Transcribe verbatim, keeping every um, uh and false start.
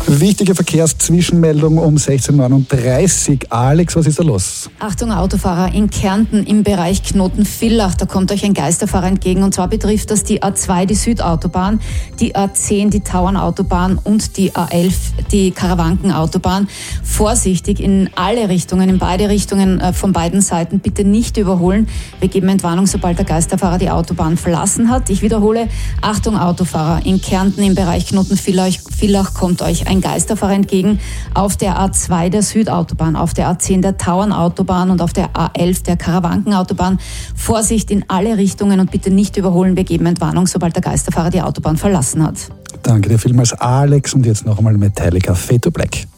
Wichtige Verkehrszwischenmeldung um sechzehn Uhr neununddreißig. Alex, was ist da los? Achtung Autofahrer, in Kärnten im Bereich Knoten-Villach, da kommt euch ein Geisterfahrer entgegen. Und zwar betrifft das die A zwei, die Südautobahn, die A zehn, die Tauernautobahn und die A elf, die Karawankenautobahn. Vorsichtig in alle Richtungen, in beide Richtungen äh, von beiden Seiten bitte nicht überholen. Wir geben Entwarnung, sobald der Geisterfahrer die Autobahn verlassen hat. Ich wiederhole, Achtung Autofahrer, in Kärnten im Bereich Knoten-Villach Villach kommt euch ein Geisterfahrer entgegen auf der A zwei der Südautobahn, auf der A zehn der Tauernautobahn und auf der A elf der Karawankenautobahn. Vorsicht in alle Richtungen und bitte nicht überholen. Wir geben Entwarnung, sobald der Geisterfahrer die Autobahn verlassen hat. Danke dir vielmals, Alex. Und jetzt noch einmal Metallica, Fade to Black.